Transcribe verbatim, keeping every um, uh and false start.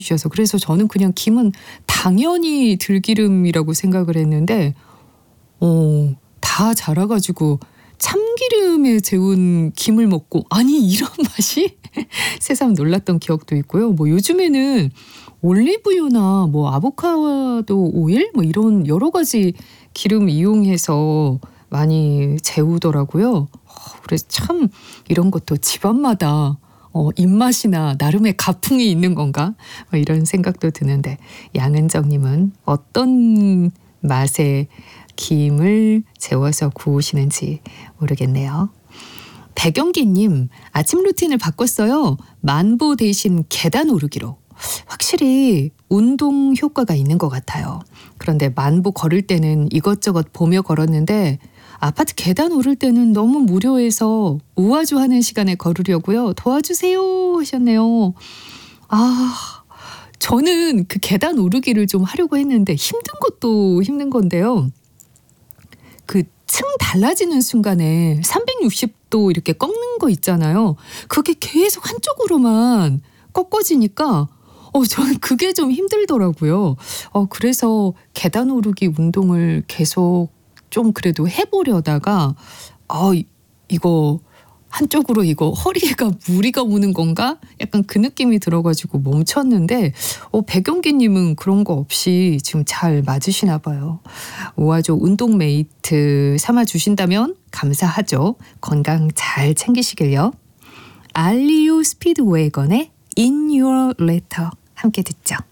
주셔서 그래서 저는 그냥 김은 당연히 들기름이라고 생각을 했는데 어, 다 자라가지고 참기름에 재운 김을 먹고 아니 이런 맛이 새삼 놀랐던 기억도 있고요. 뭐 요즘에는 올리브유나 뭐 아보카도 오일 뭐 이런 여러 가지 기름 이용해서 많이 재우더라고요. 어, 그래서 참 이런 것도 집안마다 어, 입맛이나 나름의 가풍이 있는 건가? 뭐 이런 생각도 드는데 양은정님은 어떤 맛의 김을 재워서 구우시는지 모르겠네요. 백영기님, 아침 루틴을 바꿨어요. 만보 대신 계단 오르기로. 확실히 운동 효과가 있는 것 같아요. 그런데 만보 걸을 때는 이것저것 보며 걸었는데 아파트 계단 오를 때는 너무 무료해서 우아주하는 시간에 걸으려고요. 도와주세요 하셨네요. 아, 저는 그 계단 오르기를 좀 하려고 했는데 힘든 것도 힘든 건데요. 그 층 달라지는 순간에 삼백육십 도 이렇게 꺾는 거 있잖아요. 그게 계속 한쪽으로만 꺾어지니까 어, 저는 그게 좀 힘들더라고요. 어, 그래서 계단 오르기 운동을 계속 좀 그래도 해보려다가 어, 이거 한쪽으로 이거 허리가 무리가 오는 건가? 약간 그 느낌이 들어가지고 멈췄는데 어, 백영기님은 그런 거 없이 지금 잘 맞으시나 봐요. 오아조 운동 메이트 삼아주신다면 감사하죠. 건강 잘 챙기시길요. 알리오 스피드웨건의 In Your Letter 함께 듣죠.